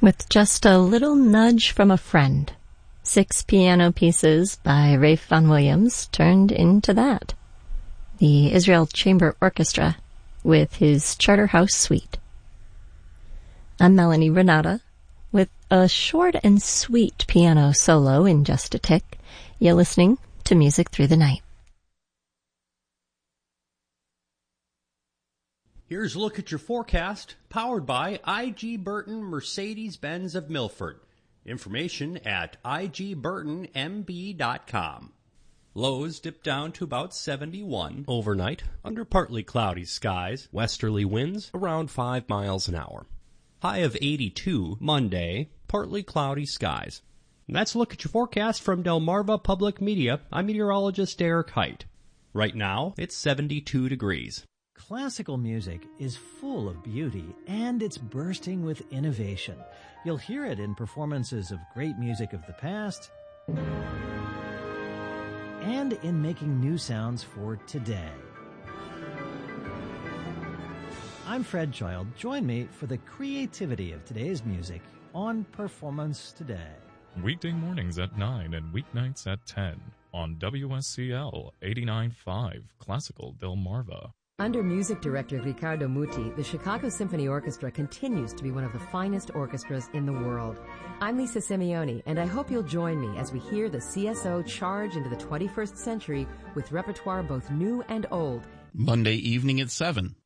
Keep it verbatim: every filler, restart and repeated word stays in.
With just a little nudge from a friend, six piano pieces by Ralph Vaughan Williams turned into that. The Israel Chamber Orchestra with his Charterhouse Suite. I'm Melanie Renata with a short and sweet piano solo in just a tick. You're listening to Music Through the Night. Here's a look at your forecast, powered by I G Burton Mercedes-Benz of Milford. Information at I G Burton M B dot com. Lows dip down to about seventy-one overnight, under partly cloudy skies, westerly winds around five miles an hour. High of eighty-two Monday, partly cloudy skies. And that's a look at your forecast from Delmarva Public Media. I'm meteorologist Eric Height. Right now, it's seventy-two degrees. Classical music is full of beauty, and it's bursting with innovation. You'll hear it in performances of great music of the past and in making new sounds for today. I'm Fred Child. Join me for the creativity of today's music on Performance Today. Weekday mornings at nine and weeknights at ten on W S C L eighty-nine point five Classical Delmarva. Under music director Riccardo Muti, the Chicago Symphony Orchestra continues to be one of the finest orchestras in the world. I'm Lisa Simeone, and I hope you'll join me as we hear the C S O charge into the twenty-first century with repertoire both new and old. Monday evening at seven